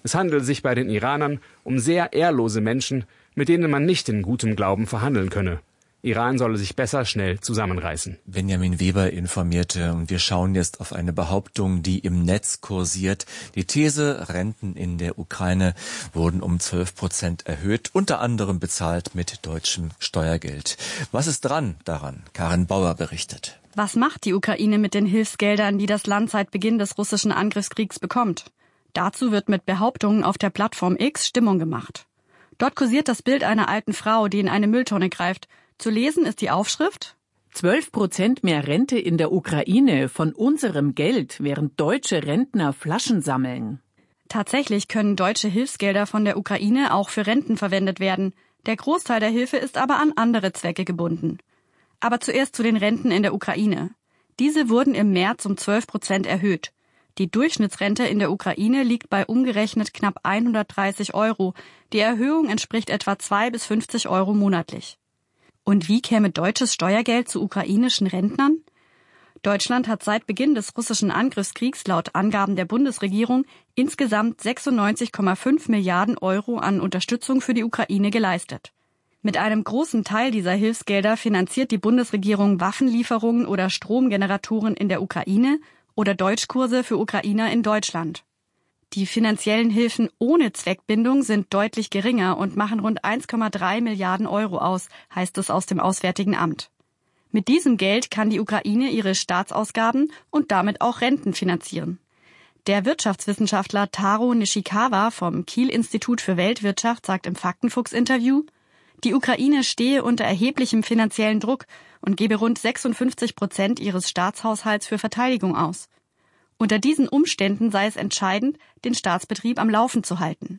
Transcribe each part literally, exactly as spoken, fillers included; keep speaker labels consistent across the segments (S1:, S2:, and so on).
S1: Es handelt sich bei den Iranern um sehr ehrlose Menschen, mit denen man nicht in gutem Glauben verhandeln könne. Iran solle sich besser schnell zusammenreißen.
S2: Benjamin Weber informierte, und wir schauen jetzt auf eine Behauptung, die im Netz kursiert. Die These, Renten in der Ukraine wurden um zwölf Prozent erhöht, unter anderem bezahlt mit deutschem Steuergeld. Was ist dran daran? Karin Bauer berichtet.
S3: Was macht die Ukraine mit den Hilfsgeldern, die das Land seit Beginn des russischen Angriffskriegs bekommt? Dazu wird mit Behauptungen auf der Plattform X Stimmung gemacht. Dort kursiert das Bild einer alten Frau, die in eine Mülltonne greift. Zu lesen ist die Aufschrift:
S4: zwölf Prozent mehr Rente in der Ukraine von unserem Geld, während deutsche Rentner Flaschen sammeln.
S3: Tatsächlich können deutsche Hilfsgelder von der Ukraine auch für Renten verwendet werden. Der Großteil der Hilfe ist aber an andere Zwecke gebunden. Aber zuerst zu den Renten in der Ukraine. Diese wurden im März um zwölf Prozent erhöht. Die Durchschnittsrente in der Ukraine liegt bei umgerechnet knapp hundertdreißig Euro. Die Erhöhung entspricht etwa zwei bis fünfzig Euro monatlich. Und wie käme deutsches Steuergeld zu ukrainischen Rentnern? Deutschland hat seit Beginn des russischen Angriffskriegs laut Angaben der Bundesregierung insgesamt sechsundneunzig Komma fünf Milliarden Euro an Unterstützung für die Ukraine geleistet. Mit einem großen Teil dieser Hilfsgelder finanziert die Bundesregierung Waffenlieferungen oder Stromgeneratoren in der Ukraine oder Deutschkurse für Ukrainer in Deutschland. Die finanziellen Hilfen ohne Zweckbindung sind deutlich geringer und machen rund eins Komma drei Milliarden Euro aus, heißt es aus dem Auswärtigen Amt. Mit diesem Geld kann die Ukraine ihre Staatsausgaben und damit auch Renten finanzieren. Der Wirtschaftswissenschaftler Taro Nishikawa vom Kiel-Institut für Weltwirtschaft sagt im Faktenfuchs-Interview, die Ukraine stehe unter erheblichem finanziellen Druck und gebe rund sechsundfünfzig Prozent ihres Staatshaushalts für Verteidigung aus. Unter diesen Umständen sei es entscheidend, den Staatsbetrieb am Laufen zu halten.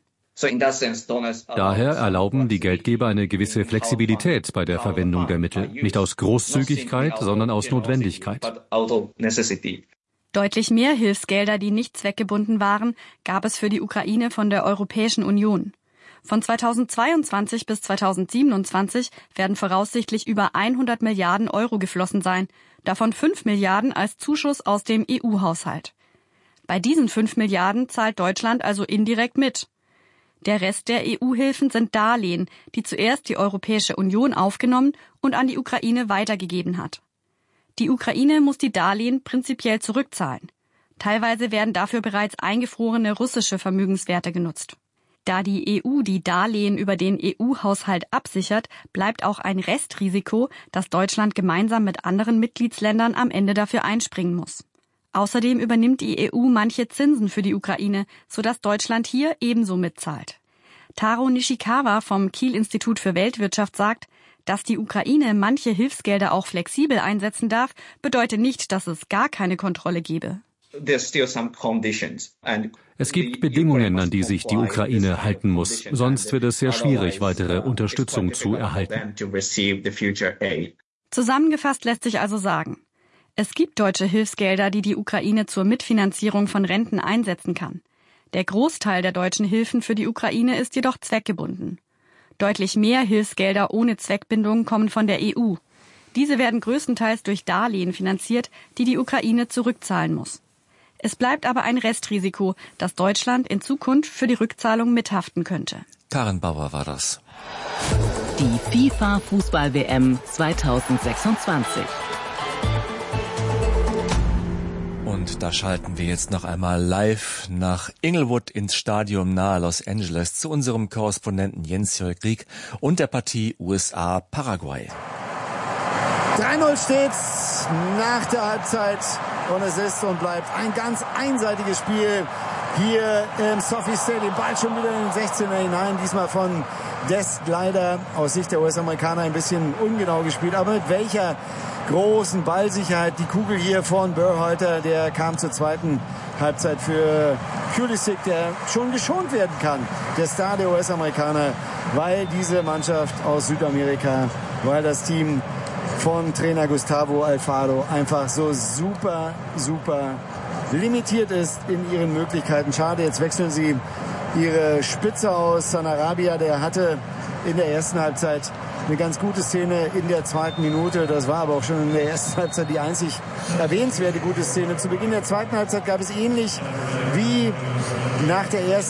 S5: Daher erlauben die Geldgeber eine gewisse Flexibilität bei der Verwendung der Mittel, nicht aus Großzügigkeit, sondern aus Notwendigkeit.
S3: Deutlich mehr Hilfsgelder, die nicht zweckgebunden waren, gab es für die Ukraine von der Europäischen Union. Von zweitausendzweiundzwanzig bis zweitausendsiebenundzwanzig werden voraussichtlich über hundert Milliarden Euro geflossen sein, davon fünf Milliarden als Zuschuss aus dem E U-Haushalt. Bei diesen fünf Milliarden zahlt Deutschland also indirekt mit. Der Rest der E U-Hilfen sind Darlehen, die zuerst die Europäische Union aufgenommen und an die Ukraine weitergegeben hat. Die Ukraine muss die Darlehen prinzipiell zurückzahlen. Teilweise werden dafür bereits eingefrorene russische Vermögenswerte genutzt. Da die E U die Darlehen über den E U-Haushalt absichert, bleibt auch ein Restrisiko, das Deutschland gemeinsam mit anderen Mitgliedsländern am Ende dafür einspringen muss. Außerdem übernimmt die E U manche Zinsen für die Ukraine, sodass Deutschland hier ebenso mitzahlt. Taro Nishikawa vom Kiel-Institut für Weltwirtschaft sagt, dass die Ukraine manche Hilfsgelder auch flexibel einsetzen darf, bedeutet nicht, dass es gar keine Kontrolle gebe.
S5: Es gibt Bedingungen, an die sich die Ukraine halten muss. Sonst wird es sehr schwierig, weitere Unterstützung zu erhalten.
S3: Zusammengefasst lässt sich also sagen, es gibt deutsche Hilfsgelder, die die Ukraine zur Mitfinanzierung von Renten einsetzen kann. Der Großteil der deutschen Hilfen für die Ukraine ist jedoch zweckgebunden. Deutlich mehr Hilfsgelder ohne Zweckbindung kommen von der E U. Diese werden größtenteils durch Darlehen finanziert, die die Ukraine zurückzahlen muss. Es bleibt aber ein Restrisiko, dass Deutschland in Zukunft für die Rückzahlung mithaften könnte.
S2: Karin Bauer war das.
S4: Die FIFA-Fußball-W M zweitausendsechsundzwanzig.
S2: Und da schalten wir jetzt noch einmal live nach Inglewood ins Stadion nahe Los Angeles zu unserem Korrespondenten Jens-Jörg Rieck und der Partie U S A-Paraguay.
S6: drei null steht's nach der Halbzeit und es ist und bleibt ein ganz einseitiges Spiel hier im SoFi Stadium. Ball schon wieder in den sechzehner hinein, diesmal von Dest, leider aus Sicht der U S-Amerikaner ein bisschen ungenau gespielt, aber mit welcher großen Ballsicherheit. Die Kugel hier von Berhalter, der kam zur zweiten Halbzeit für Pulisic, der schon geschont werden kann, der Star der U S-Amerikaner, weil diese Mannschaft aus Südamerika, weil das Team von Trainer Gustavo Alfaro einfach so super, super limitiert ist in ihren Möglichkeiten. Schade, jetzt wechseln sie ihre Spitze aus. Sanarabia, der hatte in der ersten Halbzeit eine ganz gute Szene in der zweiten Minute. Das war aber auch schon in der ersten Halbzeit die einzig erwähnenswerte gute Szene. Zu Beginn der zweiten Halbzeit gab es ähnlich wie nach der ersten